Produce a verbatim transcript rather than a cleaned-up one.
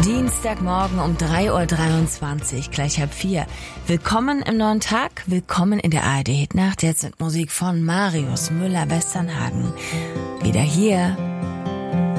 Dienstagmorgen um drei Uhr dreiundzwanzig, gleich halb vier. Willkommen im neuen Tag, willkommen in der A R D-Hitnacht. Jetzt mit Musik von Marius Müller-Westernhagen. Wieder hier